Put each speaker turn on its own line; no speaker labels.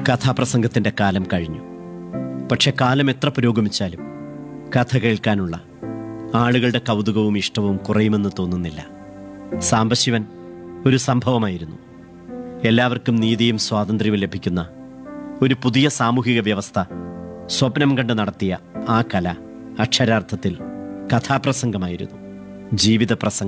കഥാപ്രസംഗത്തിൻ്റെ കാലം കഴിഞ്ഞു. പക്ഷെ കാലം എത്ര പുരോഗമിച്ചാലും കഥ കേൾക്കാനുള്ള ആളുകളുടെ കൗതുകവും ഇഷ്ടവും കുറയുമെന്ന് തോന്നുന്നില്ല. സാംബശിവൻ ഒരു സംഭവമായിരുന്നു. എല്ലാവർക്കും നീതിയും സ്വാതന്ത്ര്യവും ലഭിക്കുന്ന ഒരു പുതിയ സാമൂഹിക വ്യവസ്ഥ സ്വപ്നം കണ്ട് നടത്തിയ ആ കല അക്ഷരാർത്ഥത്തിൽ കഥാപ്രസംഗമായിരുന്നു, ജീവിത പ്രസംഗം.